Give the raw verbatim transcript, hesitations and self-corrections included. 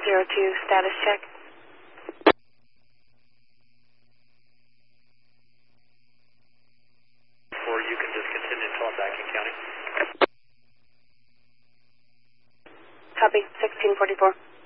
zero two, status check. Or you can just continue until I'm back in county. Copy, sixteen forty-four.